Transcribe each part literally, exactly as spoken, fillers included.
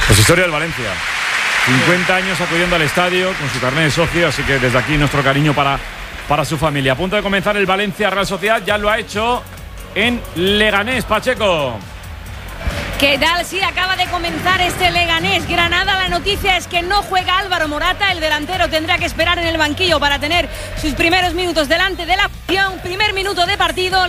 Pues historia del Valencia. cincuenta años acudiendo al estadio con su carnet de socio, así que desde aquí nuestro cariño para, para su familia. A punto de comenzar el Valencia Real Sociedad, ya lo ha hecho en Leganés. Pacheco. ¿Qué tal? Sí, acaba de comenzar este Leganés Granada. La noticia es que no juega Álvaro Morata. El delantero tendrá que esperar en el banquillo para tener sus primeros minutos delante de la acción. Primer minuto de partido.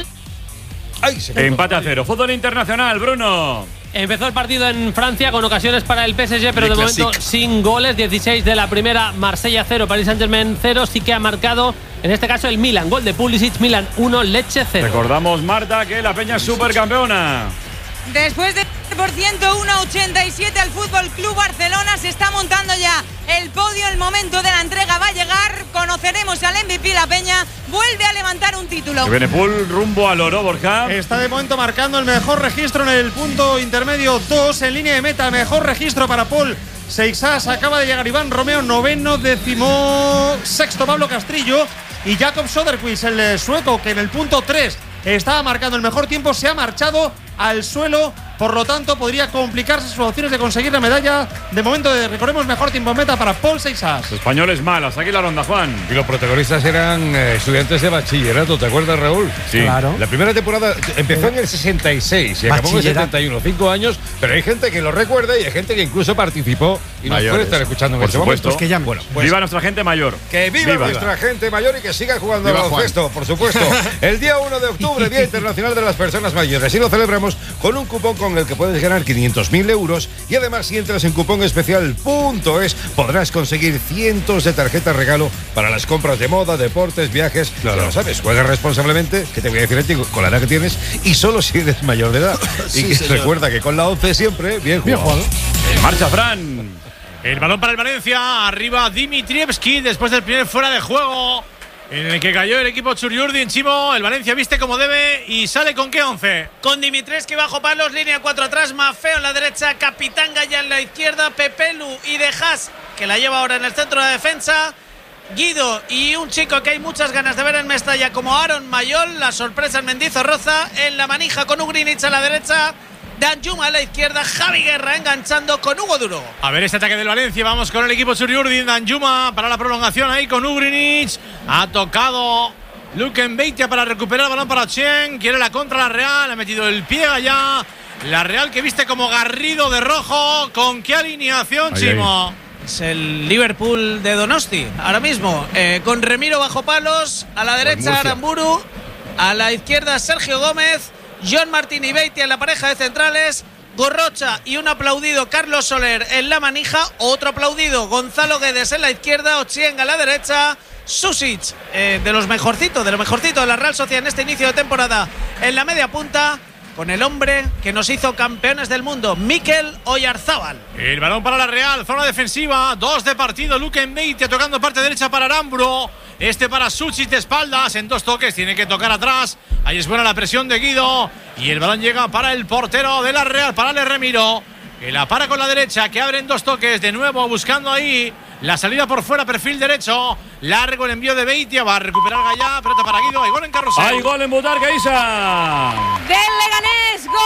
Ay, empate a cero. Fútbol internacional, Bruno. Empezó el partido en Francia con ocasiones para el P S G, pero de momento sin goles. dieciséis de la primera, Marsella cero, Paris Saint-Germain cero. Sí que ha marcado, en este caso, el Milan. Gol de Pulisic, Milan uno, Lecce cero. Recordamos, Marta, que la Peña es supercampeona. Después de por ciento uno a ochenta y siete al Fútbol Club Barcelona, se está montando ya el podio. El momento de la entrega va a llegar. Conoceremos al M V P. La Peña vuelve a levantar un título. Benepul rumbo al oro, Borja. Está de momento marcando el mejor registro en el punto intermedio dos en línea de meta. Mejor registro para Paul Seixas. Acaba de llegar Iván Romeo, noveno, décimo sexto Pablo Castrillo y Jakob Soderquist, el sueco, que en el punto tres estaba marcando el mejor tiempo, se ha marchado al suelo. Por lo tanto, podría complicarse sus opciones de conseguir la medalla. De momento, de, recordemos, mejor tiempo en meta para Paul Seixas. Españoles malas. Aquí la ronda, Juan. Y los protagonistas eran eh, estudiantes de bachillerato. ¿Te acuerdas, Raúl? Sí. Claro. La primera temporada empezó en el sesenta y seis y acabó en el setenta y uno. Cinco años, pero hay gente que lo recuerda y hay gente que incluso participó y nos puede estar escuchando en por este supuesto. momento. Que llamen. Bueno, pues, viva nuestra gente mayor. Que viva, viva. nuestra gente mayor y que siga jugando al Viva baloncesto, por supuesto. El día uno de octubre, Día Internacional de las Personas Mayores. Y lo celebramos con un cupón con el que puedes ganar quinientos mil euros. Y además, si entras en cupón especial punto es, podrás conseguir cientos de tarjetas regalo para las compras de moda, deportes, viajes. Claro. Ya lo sabes, juega responsablemente, que te voy a decir a ti con la edad que tienes, y solo si eres mayor de edad. Sí, y que señor. recuerda que con la once siempre, bien jugado. Bien jugado. En marcha, Fran. El balón para el Valencia, arriba Dimitrievski después del primer fuera de juego en el que cayó el equipo Txuriurdin. Chimo, el Valencia viste como debe y sale con qué once. Con Dimitrievski bajo palos, línea cuatro atrás, Maffeo en la derecha, Capitán Gaya en la izquierda, Pepelu y De Haas, que la lleva ahora en el centro de defensa, Guido y un chico que hay muchas ganas de ver en Mestalla como Aaron Mayol, la sorpresa en Mendizorroza, en la manija con Ugrinic a la derecha, Danjuma a la izquierda, Javi Guerra enganchando con Hugo Duro. A ver este ataque del Valencia, vamos con el equipo Txuriurdin. Danjuma para la prolongación ahí con Ugrinic. Ha tocado Luken Beitia para recuperar el balón para Chen. Quiere la contra la Real, ha metido el pie allá. La Real que viste como Garrido de rojo. ¿Con qué alineación, Ay, Chimo? ay. Es el Liverpool de Donosti, ahora mismo, eh, con Remiro bajo palos, a la derecha Aramburu, a la izquierda Sergio Gómez, John Martín y Beitia en la pareja de centrales, Gorrocha y un aplaudido Carlos Soler en la manija, otro aplaudido Gonzalo Guedes en la izquierda, Ochienga a la derecha, Susic, eh, de los mejorcitos, de los mejorcitos de la Real Sociedad en este inicio de temporada en la media punta, con el hombre que nos hizo campeones del mundo, Mikel Oyarzábal. El balón para la Real, zona defensiva, dos de partido, Luken Beitia tocando parte derecha para Aramburu, este para Susic de espaldas, en dos toques, tiene que tocar atrás, ahí es buena la presión de Guido, y el balón llega para el portero de la Real, para Ale Remiro, que la para con la derecha, que abre en dos toques, de nuevo buscando ahí la salida por fuera, perfil derecho, largo el envío de Beitia, va a recuperar Gallá, pelota para Guido, hay gol en Carrusel. Hay gol en Butarque, Isa. Del Leganés, gol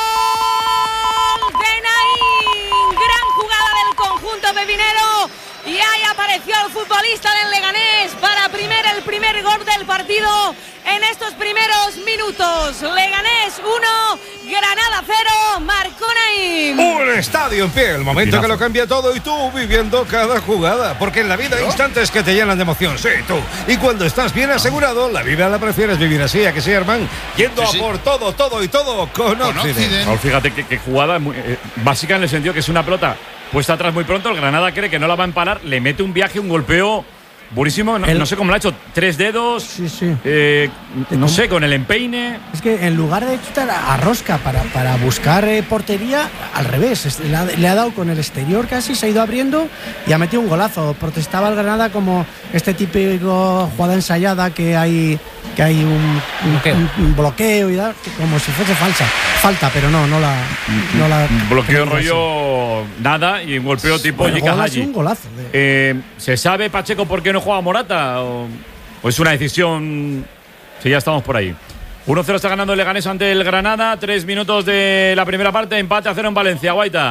de Naín. Gran jugada del conjunto pepinero. Y ahí apareció el futbolista del Leganés para primer, el primer gol del partido en estos primeros minutos. Leganés uno, Granada cero, marcó Naín. Un estadio en pie, el momento que lo cambia todo y tú viviendo cada jugada. Porque en la vida hay instantes que te llenan de emoción, sí, tú. Y cuando estás bien asegurado, la vida la prefieres vivir así, ¿a que sí, Herman? Yendo Sí, a sí. por todo, todo y todo con, Con Occident. Occident. No, fíjate que, que jugada muy, eh, básica en el sentido que es una pelota puesta atrás muy pronto. El Granada cree que no la va a empalar, le mete un viaje, un golpeo buenísimo. No, El- no sé cómo lo ha hecho, tres dedos. Sí, sí. eh, no sé, con el empeine. Es que en lugar de chutar a rosca para, para buscar eh, portería, al revés, es- le ha, le ha dado con el exterior casi, se ha ido abriendo y ha metido un golazo. Protestaba el Granada como este típico jugada ensayada que hay que hay un, un- Bloqueo. un- un bloqueo y tal, como si fuese falsa. Falta, pero no, no la. No la Bloqueo no la- rollo nada y un golpeo tipo Bueno, el Yika gol ha Haji. sido un golazo. de- Eh, ¿Se sabe, Pacheco, por qué no juega Morata? ¿O, o es una decisión? Si ya estamos por ahí. uno cero está ganando el Leganés ante el Granada. Tres minutos de la primera parte. Empate a cero en Valencia. Guaita.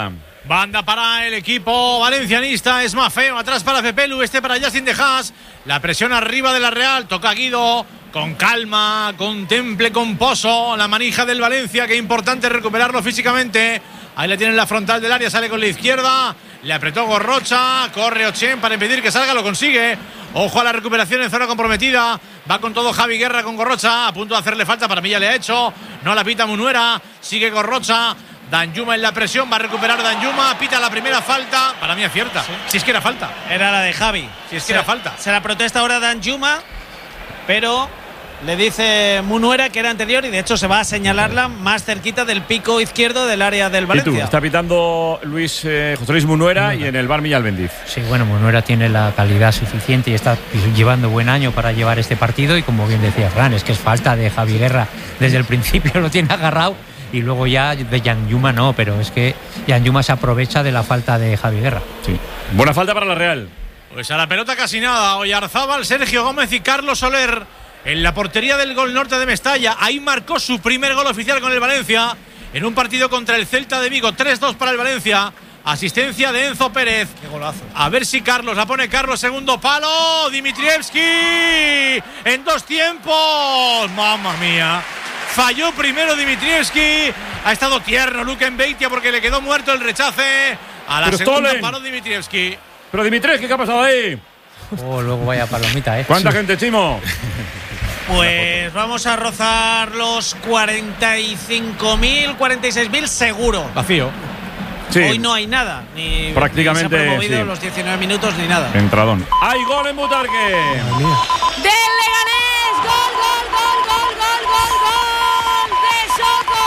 Banda para el equipo valencianista. Es Mafeo. Atrás para Pepelu. Este para Justin de Haas. La presión arriba de la Real. Toca Guido. Con calma. Contemple con pozo. La manija del Valencia. Qué importante recuperarlo físicamente. Ahí la tiene en la frontal del área. Sale con la izquierda. Le apretó Gorrocha. Corre Ochen para impedir que salga. Lo consigue. Ojo a la recuperación en zona comprometida. Va con todo Javi Guerra con Gorrocha. A punto de hacerle falta. Para mí ya le ha hecho. No la pita Munuera. Sigue Gorrocha. Danjuma en la presión, va a recuperar Danjuma, pita la primera falta, para mí acierta, ¿sí? Si es que era falta. Era la de Javi. Si es que se, era falta. Se la protesta ahora Danjuma, pero le dice Munuera que era anterior y de hecho se va a señalarla más cerquita del pico izquierdo del área del Valencia. ¿Y tú? Está pitando Luis, eh, José Luis Munuera, Munuera y en el bar Millán Bendiz. Sí, bueno, Munuera tiene la calidad suficiente y está llevando buen año para llevar este partido y como bien decía Fran, es que es falta de Javi Guerra. Desde el principio lo tiene agarrado. Y luego ya de Danjuma no, pero es que Danjuma se aprovecha de la falta de Javi Guerra. Sí. Buena falta para la Real. Pues a la pelota casi nada. Oyarzábal, Sergio Gómez y Carlos Soler en la portería del Gol Norte de Mestalla. Ahí marcó su primer gol oficial con el Valencia en un partido contra el Celta de Vigo. tres dos para el Valencia. Asistencia de Enzo Pérez. Qué golazo. A ver si Carlos la pone. Carlos, segundo palo. Dimitrievski en dos tiempos. Mamma mía. Falló primero Dimitrievski. Ha estado tierno Luke Mbeitia porque le quedó muerto el rechace. A la Pero segunda Stolen. paró Dimitrievski. Pero Dimitrievski, ¿qué ha pasado ahí? Oh, luego vaya palomita, ¿eh? ¿Cuánta Sí. gente, Chimo? Pues vamos a rozar los cuarenta y cinco mil, cuarenta y seis mil seguro. Vacío. Sí. Hoy no hay nada. Ni Prácticamente, ni se ha promovido sí. los diecinueve minutos ni nada. Entradón. ¡Hay gol en Butarque! Del Leganés, gol, gol, gol, gol, gol, gol, gol de Soco.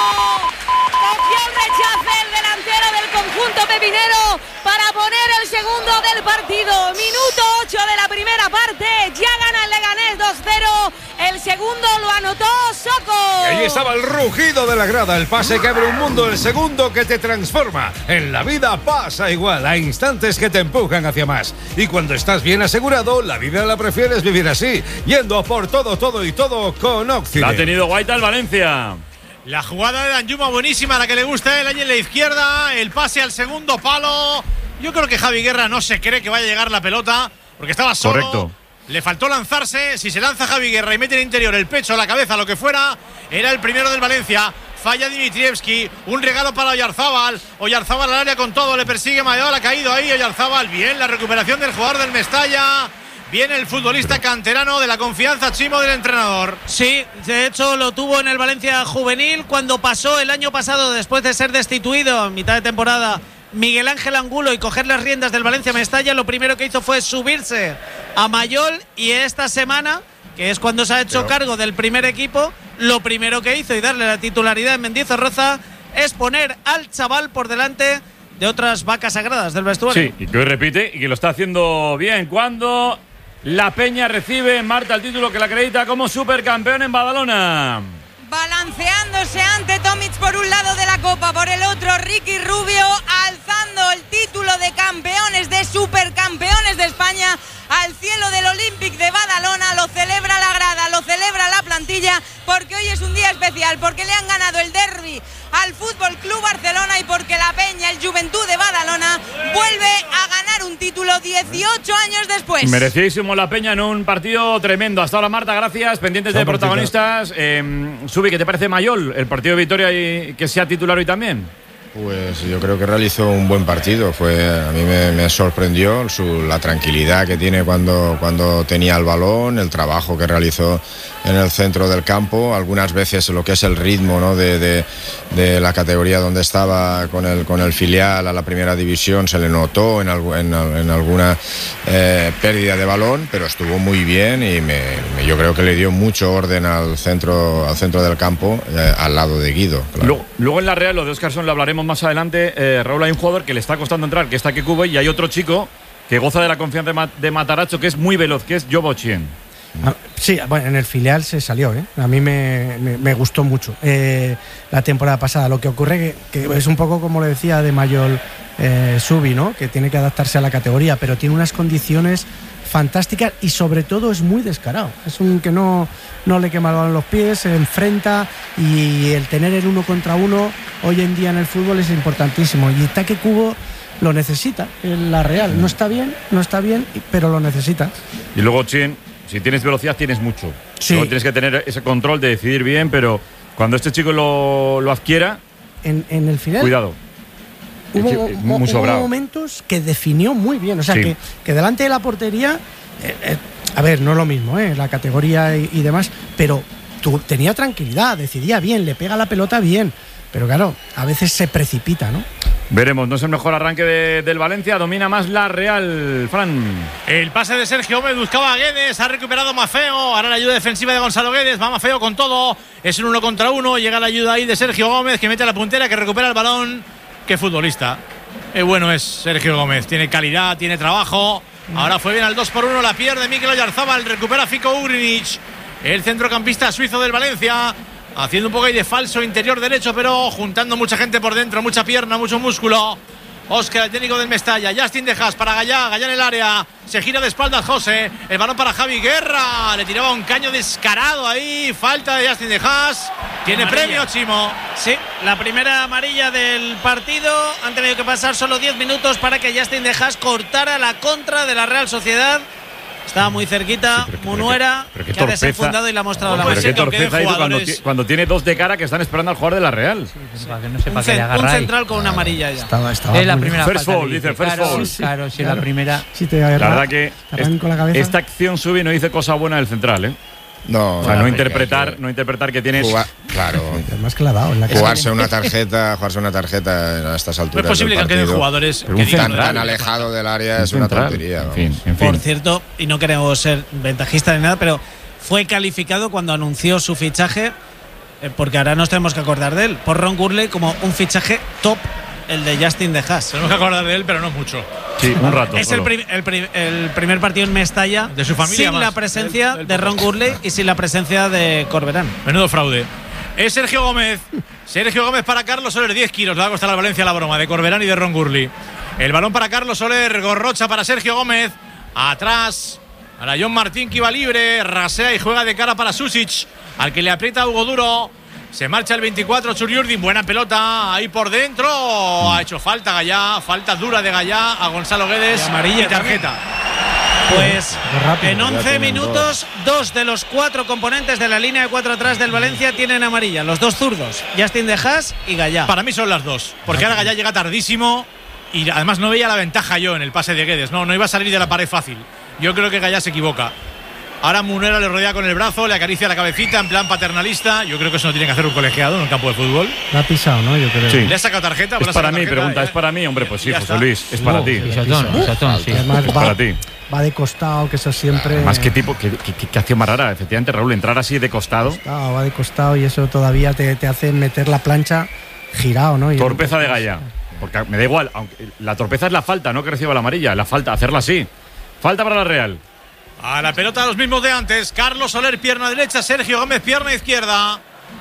Cogió el rechace el delantero del conjunto pepinero para poner el segundo del partido. Minuto ocho de la primera parte. Ya gana el Leganés dos cero. El segundo lo anotó Soco. Y ahí estaba el rugido de la grada, el pase que abre un mundo, el segundo que te transforma. En la vida pasa igual, hay instantes que te empujan hacia más. Y cuando estás bien asegurado, la vida la prefieres vivir así, yendo a por todo, todo y todo con Occident. La ha tenido Guaita el Valencia. La jugada de Danjuma buenísima, la que le gusta a él, ahí en la izquierda. El pase al segundo palo. Yo creo que Javi Guerra no se cree que vaya a llegar la pelota porque estaba solo. Correcto. Le faltó lanzarse. Si se lanza Javi Guerra y mete en el interior el pecho, la cabeza, lo que fuera, era el primero del Valencia. Falla Dimitrievski. Un regalo para Oyarzábal. Oyarzábal al área con todo. Le persigue Mayor. Ha caído ahí Oyarzábal. Bien, la recuperación del jugador del Mestalla. Viene el futbolista canterano de la confianza, Chimo, del entrenador. Sí, de hecho lo tuvo en el Valencia juvenil cuando pasó el año pasado, después de ser destituido en mitad de temporada, Miguel Ángel Angulo y coger las riendas del Valencia Mestalla. Lo primero que hizo fue subirse a Mayol y esta semana, que es cuando se ha hecho Pero... cargo del primer equipo, lo primero que hizo y darle la titularidad en Mendizorroza es poner al chaval por delante de otras vacas sagradas del vestuario. Sí, y que hoy repite y que lo está haciendo bien. Cuando la Peña recibe en Marta el título que la acredita como supercampeón en Badalona. Balanceándose ante Tomic por un lado de la Copa, por el otro Ricky Rubio, alzando el título de campeones, de supercampeones de España al cielo del Olympic de Badalona. Lo celebra la grada, lo celebra la plantilla, porque hoy es un día especial, porque le han ganado el derbi al Fútbol Club Barcelona y porque la Peña, el Juventud de Badalona, vuelve a ganar un título dieciocho años después. Merecidísimo la Peña en un partido tremendo. Hasta ahora, Marta, gracias. Pendientes de protagonistas. Eh, Subi, ¿qué te parece Mayol? El partido de Vitoria y que sea titular hoy también. Pues yo creo que realizó un buen partido. Fue, a mí me, me sorprendió su, la tranquilidad que tiene cuando, cuando tenía el balón, el trabajo que realizó en el centro del campo, algunas veces lo que es el ritmo, ¿no? de, de, de la categoría donde estaba con el, con el filial a la primera división se le notó en, algo, en, en alguna eh, pérdida de balón, pero estuvo muy bien y me, me, yo creo que le dio mucho orden al centro, al centro del campo, eh, al lado de Guido. Claro. Luego, luego en la Real, lo de Óscarson lo hablaremos más adelante. eh, Raúl, hay un jugador que le está costando entrar, que está aquí Cubo, y hay otro chico que goza de la confianza de, Ma- de Mataracho, que es muy veloz, que es Jobo Chien. Ah, sí, bueno, en el filial se salió, ¿eh? A mí me, me, me gustó mucho eh, la temporada pasada. Lo que ocurre que, que es un poco como le decía de Mayol eh, Subi, ¿no? Que tiene que adaptarse a la categoría, pero tiene unas condiciones fantásticas y sobre todo es muy descarado. Es un que no, no le quema el balón los pies, se enfrenta y el tener el uno contra uno hoy en día en el fútbol es importantísimo. Y Take Kubo lo necesita, la Real. No está bien, no está bien, pero lo necesita. Y luego, Chen, si tienes velocidad tienes mucho. Sí. Luego tienes que tener ese control de decidir bien, pero cuando este chico lo, lo adquiera, en, en el final cuidado. hubo, Es muy hubo sobrado. momentos que definió muy bien. O sea, Sí. que, que delante de la portería, eh, eh, a ver, no es lo mismo, eh, la categoría y, y demás, pero tú, tenía tranquilidad, decidía bien, le pega la pelota bien. Pero claro, a veces se precipita, ¿no? Veremos, no es el mejor arranque de, del Valencia, domina más la Real, Fran. El pase de Sergio Gómez buscaba a Guedes, ha recuperado Mafeo, ahora la ayuda defensiva de Gonzalo Guedes, va Mafeo con todo, es un uno contra uno, llega la ayuda ahí de Sergio Gómez que mete a la puntera, que recupera el balón. Qué futbolista, qué bueno es Sergio Gómez, tiene calidad, tiene trabajo, ahora fue bien al dos por uno, la pierde Mikel Oyarzabal, recupera Fico Ugrinic, el centrocampista suizo del Valencia, haciendo un poco ahí de falso interior derecho, pero juntando mucha gente por dentro, mucha pierna, mucho músculo. Óscar, el técnico del Mestalla. Justin de Haas para Gallá, Gallá en el área. Se gira de espaldas José. El balón para Javi Guerra. Le tiraba un caño descarado ahí. Falta de Justin de Haas. Tiene Amarilla. premio, Chimo. Sí, la primera amarilla del partido. Han tenido que pasar solo diez minutos para que Justin de Haas cortara la contra de la Real Sociedad. Estaba muy cerquita, Sí, pero que- Munuera, pero qué que ha torpeza. desenfundado y le ha mostrado la Puede Pero ser qué que aunque torpeza den hizo cuando, jugadores- ti- cuando tiene dos de cara que están esperando al jugador de la Real. Para que no sepa Un, que le cen- un agarra ahí. central con una amarilla ya. Estaba, estaba Es la muy- primera First falta fall, que dice, first claro, fall. sí, claro, si claro. la primera. Sí, te La agarra- verdad que te arranco la cabeza. esta acción sube y no dice cosa buena del central, ¿eh? No, O sea, no porque interpretar, hay que no interpretar que tienes. jugar- claro. Además que la ha dado en la Jugarse una tarjeta, jugarse una tarjeta a estas No alturas es posible que del aunque den partido, jugadores Pero que un digan, tan, central. tan alejado del área un es una central. tontería. En vamos. fin, en Por fin. cierto, y no queremos ser ventajistas ni nada, pero fue calificado cuando anunció su fichaje, eh, porque ahora nos tenemos que acordar de él, por Ron Gurley como un fichaje top, el de Justin de Haas. tenemos que acordar de él, pero no mucho. Sí, un rato. Es el, solo. prim- el, prim- el primer partido en Mestalla De su familia sin más. la presencia Del- del de Ron Gurley y sin la presencia de Corberán. Menudo fraude. Es Sergio Gómez. Sergio Gómez para Carlos Soler. diez kilos. Le va a costar al Valencia la broma de Corberán y de Ron Gurley. El balón para Carlos Soler. Gorrocha para Sergio Gómez. Atrás. Para John Martín que iba libre. Rasea y juega de cara para Susic. Al que le aprieta Hugo Duro. Se marcha el veinticuatro. Churiurdin. Buena pelota. Ahí por dentro. Ha hecho falta Gallá. Falta dura de Gallá a Gonzalo Guedes. Y amarilla Y tarjeta. Pues rápido, en ya once tienen minutos, dos de los cuatro componentes de la línea de cuatro atrás del Valencia tienen amarilla. Los dos zurdos, Justin de Haas y Gallá. Para mí son las dos. Porque ahora Gallá llega tardísimo. Y además no veía la ventaja yo en el pase de Guedes. No, no iba a salir de la pared fácil. Yo creo que Gallá se equivoca. Ahora Munera le rodea con el brazo, le acaricia la cabecita en plan paternalista. Yo creo que eso no tiene que hacer un colegiado en un campo de fútbol. La ha pisado, ¿no? Yo creo. Sí. ¿Le ha sacado tarjeta? Es ¿Le ha para sacado mí, tarjeta? pregunta. Ya- ¿Es para mí? Hombre, pues sí, ya José está. Luis. Es para Oh, ti. pisotón, pisotón, sí. Además Es va, para ti. va de costado, que eso siempre. Más que tipo, que, que, que, que acción más rara. Efectivamente, Raúl, entrar así de costado. Ah, va de costado y eso todavía te, te hace meter la plancha girado, ¿no? Y Torpeza de Gallá. Porque me da igual. Aunque la torpeza es la falta, no que reciba la amarilla. La falta, hacerla así. Falta para la Real. A la pelota los mismos de antes. Carlos Soler, pierna derecha. Sergio Gómez, pierna izquierda.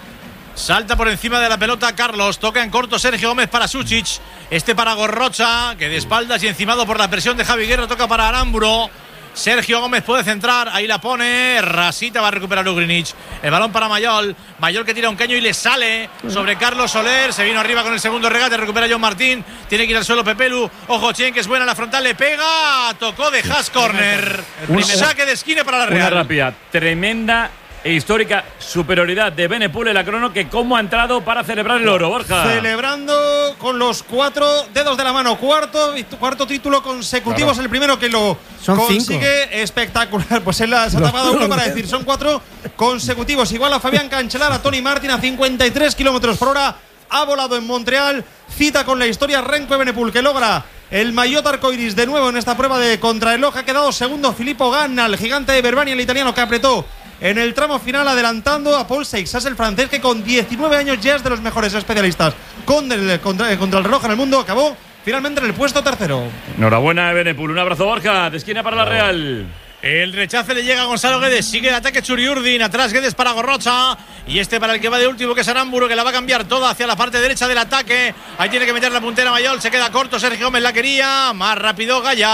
Salta por encima de la pelota Carlos. Toca en corto Sergio Gómez para Susic. Este para Gorrocha, que de espaldas y encimado por la presión de Javi Guerra. Toca para Aramburo. Sergio Gómez puede centrar. Ahí la pone. Rasita va a recuperar Ugrinic. El balón para Mayol. Mayol que tira un caño y le sale sobre Carlos Soler. Se vino arriba con el segundo regate. Recupera John Martín. Tiene que ir al suelo Pepelu. Ojo, Chen, que es buena la frontal. Le pega. Tocó de Haas corner. Un saque de esquina para la Una Real. rápida. Tremenda e histórica superioridad de Benepul en la crono, que cómo ha entrado para celebrar el oro, Borja. Celebrando con los cuatro dedos de la mano. Cuarto, cuarto título consecutivo. Es el primero que lo Son consigue. Espectacular. Pues él se ha tapado uno para decir. Son cuatro consecutivos. Igual a Fabián Cancelar, a Tony Martin a cincuenta y tres kilómetros por hora. Ha volado en Montreal. Cita con la historia Renko Benepul, que logra el maillot arcoiris de nuevo en esta prueba de contrarreloj. Ha quedado segundo Filippo Ganna, el gigante de Verbania, el italiano, que apretó en el tramo final, adelantando a Paul Seixas, el francés, que con diecinueve años ya es de los mejores especialistas con el, contra, contra el reloj en el mundo. Acabó finalmente en el puesto tercero. Enhorabuena, Benepul. Un abrazo, Borja. De esquina para la Real. El rechace le llega a Gonzalo Guedes. Sigue el ataque Churiurdin. Atrás Guedes para Gorrocha. Y este para el que va de último, que es Aramburu, que la va a cambiar toda hacia la parte derecha del ataque. Ahí tiene que meter la puntera Mayol. Se queda corto. Sergio Gómez la quería. Más rápido Gallá.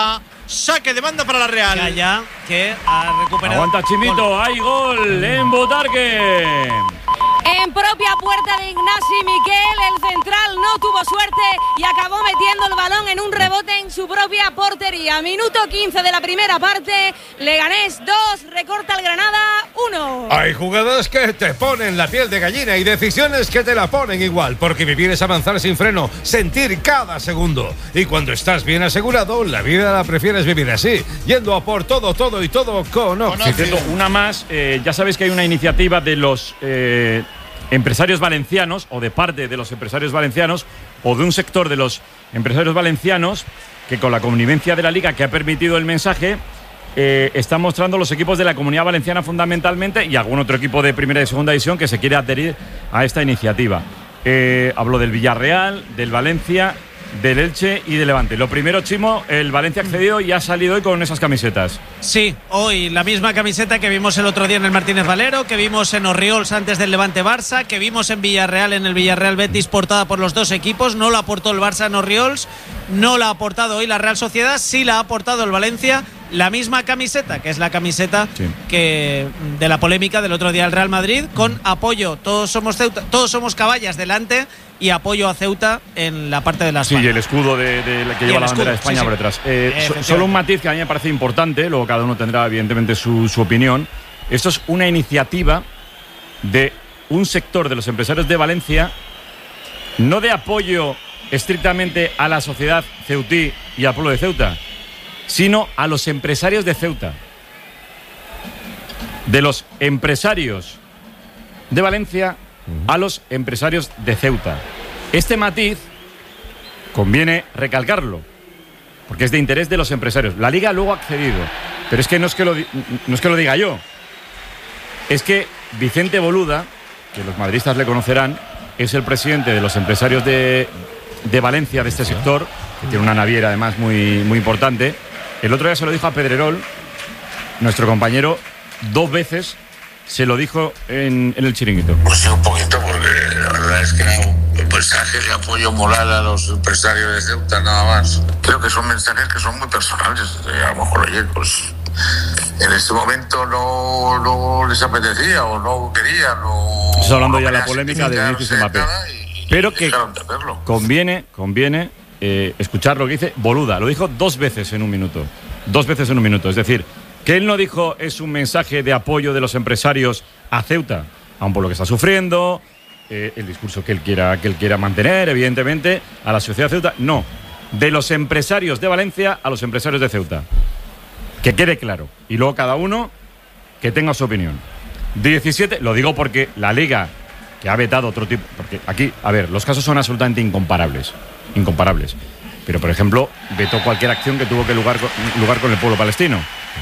Saque de banda para la Real. Ya, ya, que ha recuperado. Aguanta Chimito, Gol. hay gol en Butarque. En propia puerta de Ignasi Miquel, el central no tuvo suerte y acabó metiendo el balón en un rebote en su propia portería. Minuto quince de la primera parte, Leganés dos, recorta el Granada uno. Hay jugadas que te ponen la piel de gallina y decisiones que te la ponen igual, porque vivir es avanzar sin freno, sentir cada segundo. Y cuando estás bien asegurado, la vida la prefieres vivir así, yendo a por todo, todo y todo con Oxy. Diciendo una más, eh, ya sabéis que hay una iniciativa de los eh, empresarios valencianos, o de parte de los empresarios valencianos, o de un sector de los empresarios valencianos, que con la connivencia de la Liga, que ha permitido el mensaje, eh, están mostrando los equipos de la Comunidad Valenciana fundamentalmente, y algún otro equipo de primera y segunda división que se quiere adherir a esta iniciativa. Eh, hablo del Villarreal, del Valencia, del Elche y del Levante. Lo primero, Chimo, el Valencia ha accedido y ha salido hoy con esas camisetas. Sí, hoy la misma camiseta que vimos el otro día en el Martínez Valero, que vimos en Orriols antes del Levante Barça, que vimos en Villarreal en el Villarreal Betis, portada por los dos equipos. No la aportó el Barça en Orriols, no la ha aportado hoy la Real Sociedad, sí la ha aportado el Valencia. La misma camiseta, que es la camiseta sí. que de la polémica del otro día del Real Madrid, con apoyo, todos somos Ceuta, todos somos caballas delante, y apoyo a Ceuta en la parte de la espalda. Sí, y el escudo de, de, de que lleva la bandera de España sí, por detrás. Eh, so, solo un matiz que a mí me parece importante, luego cada uno tendrá evidentemente su, su opinión. Esto es una iniciativa de un sector de los empresarios de Valencia, no de apoyo estrictamente a la sociedad ceutí y al pueblo de Ceuta, sino a los empresarios de Ceuta. De los empresarios de Valencia a los empresarios de Ceuta. Este matiz conviene recalcarlo, porque es de interés de los empresarios. La Liga luego ha accedido, pero es que no es que lo, no es que lo diga yo. Es que Vicente Boluda, que los madridistas le conocerán, es el presidente de los empresarios de, de Valencia, de este sector, que tiene una naviera además muy, muy importante. El otro día se lo dijo a Pedrerol, nuestro compañero, dos veces se lo dijo en, en el chiringuito. Pues sí, un poquito, porque la verdad es que era un mensaje de apoyo moral a los empresarios de Ceuta, nada más. Creo que son mensajes que son muy personales. A lo mejor, oye, pues en este momento no, no les apetecía o no querían. O Estamos hablando no ya de la polémica de Vinicius Mbappé. Y, y Pero que conviene, conviene eh, escuchar lo que dice Boluda. Lo dijo dos veces en un minuto. Dos veces en un minuto. Es decir, que él no dijo es un mensaje de apoyo de los empresarios a Ceuta, aun por lo que está sufriendo, eh, el discurso que él quiera que él quiera mantener, evidentemente, a la sociedad de Ceuta. No, de los empresarios de Valencia a los empresarios de Ceuta. Que quede claro. Y luego cada uno que tenga su opinión. diecisiete, lo digo porque la Liga, que ha vetado otro tipo, porque aquí, a ver, los casos son absolutamente incomparables. Incomparables. Pero, por ejemplo, vetó cualquier acción que tuvo que lugar, lugar con el pueblo palestino.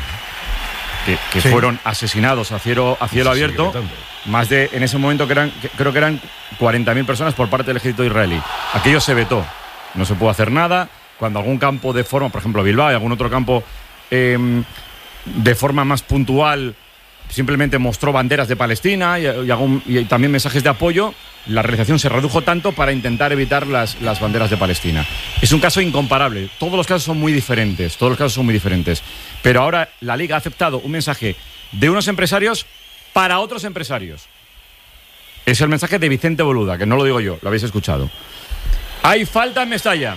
Que, que sí. fueron asesinados a cielo, a cielo abierto, más de, en ese momento que eran, que, creo que eran cuarenta mil personas por parte del ejército israelí. Aquello se vetó, no se pudo hacer nada. Cuando algún campo de forma, por ejemplo Bilbao y algún otro campo eh, de forma más puntual simplemente mostró banderas de Palestina y, y, algún, y también mensajes de apoyo, la realización se redujo tanto para intentar evitar las, las banderas de Palestina. Es un caso incomparable. Todos los casos son muy diferentes. Todos los casos son muy diferentes. Pero ahora la Liga ha aceptado un mensaje de unos empresarios para otros empresarios. Es el mensaje de Vicente Boluda, que no lo digo yo, lo habéis escuchado. Hay falta en Mestalla.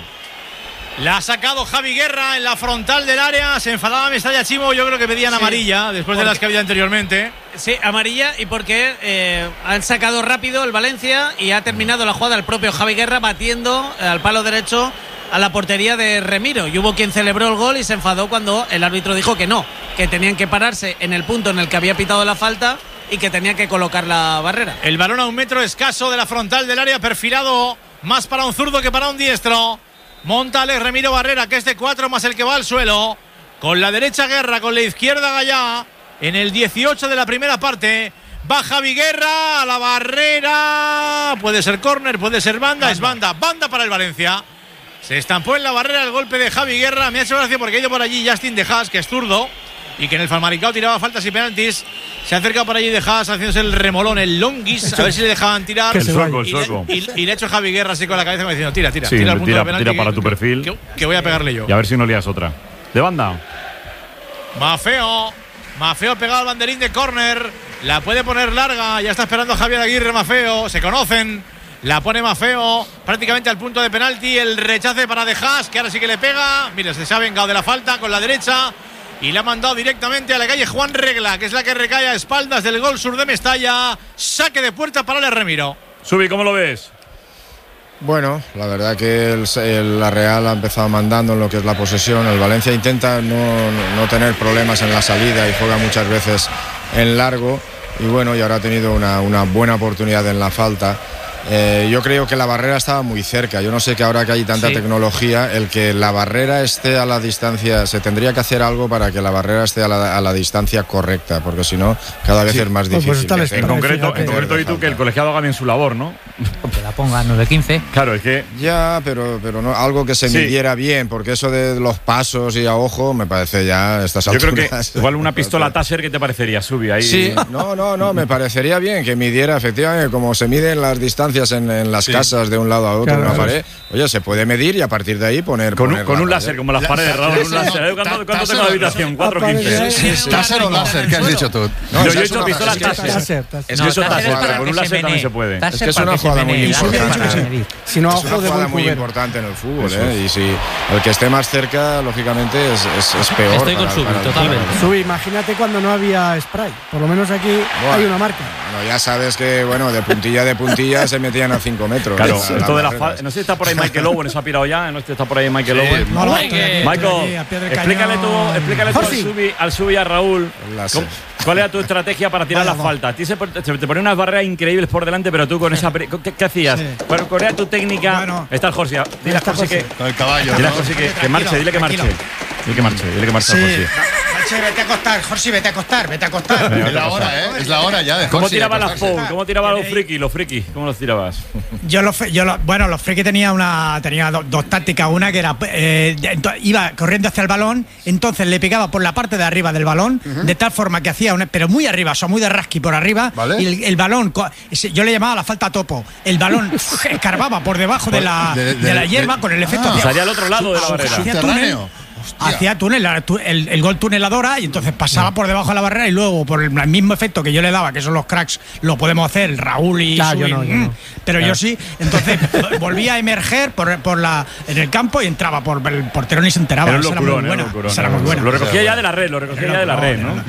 La ha sacado Javi Guerra en la frontal del área. Se enfadaba Mestalla, Chimo. Yo creo que pedían sí, amarilla después de las que había anteriormente. Sí, amarilla, y porque eh, han sacado rápido el Valencia y ha terminado la jugada el propio Javi Guerra batiendo al palo derecho a la portería de Remiro. Y hubo quien celebró el gol y se enfadó cuando el árbitro dijo que no, que tenían que pararse en el punto en el que había pitado la falta y que tenían que colocar la barrera. El balón a un metro escaso de la frontal del área, perfilado más para un zurdo que para un diestro. Monta Alex Remiro Barrera, que es de cuatro más el que va al suelo. Con la derecha Guerra, con la izquierda Gallá. En el dieciocho de la primera parte. Va Javi Guerra a la barrera. Puede ser córner, puede ser banda. banda. Es banda, banda para el Valencia. Se estampó en la barrera el golpe de Javi Guerra. Me ha hecho gracia porque ha ido por allí Justin De Haas, que es zurdo, y que en el Falmaricao tiraba faltas y penaltis. Se ha acercado por allí De Haas haciéndose el remolón, el longis, a ver si le dejaban tirar. El sueco, el sueco. Y, y, y le ha hecho Javi Guerra así con la cabeza como diciendo, tira, tira, sí, tira, el punto tira, de penalti tira para que, tu perfil. Que, que voy a pegarle yo. Y a ver si no lías otra. de banda. Mafeo. Mafeo pegado al banderín de córner. La puede poner larga. Ya está esperando Javier Aguirre. Mafeo. Se conocen. La pone Mafeo prácticamente al punto de penalti. El rechace para De Haas, que ahora sí que le pega. Mira, se ha vengado de la falta con la derecha y la ha mandado directamente a la calle Juan Regla, que es la que recae a espaldas del gol sur de Mestalla. Saque de puerta para el Remiro. Subi, ¿cómo lo ves? Bueno, la verdad que el, el, la Real ha empezado mandando en lo que es la posesión. El Valencia intenta no, no tener problemas en la salida y juega muchas veces en largo. Y bueno, y ahora ha tenido una, una buena oportunidad en la falta. Eh, yo creo que la barrera estaba muy cerca. Yo no sé que ahora que hay tanta sí. tecnología, el que la barrera esté a la distancia, se tendría que hacer algo para que la barrera esté a la, a la distancia correcta, porque si no, cada vez sí. es más difícil. Pues en concreto, en concreto y tú que el colegiado haga bien su labor, ¿no? Que la ponga nueve quince. Claro, es que. Ya, pero, pero no, algo que se sí. midiera bien, porque eso de los pasos y a ojo me parece ya a estas Yo alturas. Creo que igual una pistola Taser, ¿qué te parecería, Subi? Ahí. Sí, no, no, no, me parecería bien que midiera efectivamente como se miden las distancias En, en las sí. casas de un lado a otro, claro, una pared. Oye, se puede medir y a partir de ahí poner. Con, poner un, con un láser, como las paredes, Raúl. Un láser. ¿Cuánto, cuánto tengo la habitación? cuatro quince. ¿Láser o láser? ¿Qué has dicho tú? No, yo he hecho pistola Taser. Es que eso Taser, pero con un láser también se puede. Es que es una jugada muy importante. Si no, es una jugada muy importante en el fútbol, ¿eh? Y si el que esté más cerca, lógicamente, es, es, es peor. Estoy con Subi, totalmente. Subi, imagínate cuando no había spray. Por lo menos aquí hay una marca. Bueno, ya sabes que, bueno, de puntilla de puntilla se metían a cinco metros. Claro, la, esto de la fa- no sé si está por ahí Michael Owen, eso ha pirado ya, no sé si está por ahí Michael sí, Owen. No, no, Michael, Michael explícale tú, explícale tú al Subi, al Subi y a Raúl. ¿Cuál era tu estrategia para tirar las faltas? Te, te ponían unas barreras increíbles por delante, pero tú con esa. ¿Qué, qué hacías? Sí. Bueno, ¿cuál era tu técnica? Bueno, está el Jorge. Dile a Jorge que. Con el caballo. Dile a Jorge que, que marche, dile que marche. Dile que marche, dile que marche sí. a Jorge. Jorge, vete a acostar, Jorge, vete a acostar, vete a acostar. Es la hora, ¿eh? Es la hora ya de Jorge. ¿Cómo tirabas las Paul? ¿Cómo tirabas los frikis? Los frikis, ¿cómo los tirabas? Yo los, yo los, bueno, los frikis tenía una, tenía do, dos tácticas. Una que era, eh, iba corriendo hacia el balón, entonces le pegaba por la parte de arriba del balón, uh-huh. de tal forma que hacía, una, pero muy arriba, o sea, muy de rasqui por arriba, ¿vale? Y el, el balón, yo le llamaba la falta topo, el balón escarbaba por debajo de la, de, de, de la hierba de, con el efecto. Ah, salía al otro lado de la barrera. Subterráneo. Hacía túnel, el, el gol tuneladora y entonces pasaba por debajo de la barrera y luego por el mismo efecto que yo le daba, que son los cracks, lo podemos hacer Raúl y claro, Subi, yo no, yo no. pero claro. yo sí, entonces volvía a emerger por, por la, en el campo y entraba por el portero ni se enteraba. Era esa era muy buena, locurón, esa era muy buena. Lo recogía ya de la red, lo recogía ya de la red, ¿no?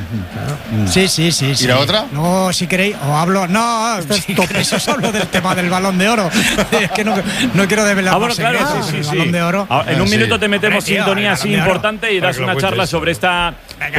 Sí, sí, sí. ¿Y la otra? No, si queréis, os hablo, no, si queréis os hablo del tema del Balón de Oro. Es que no, no quiero desvelar ah, bueno, más claro, secretos, sí, sí, el sí. Balón de Oro. En un sí. minuto te metemos Hombre, tío, sintonía así importante y das una charla sobre esta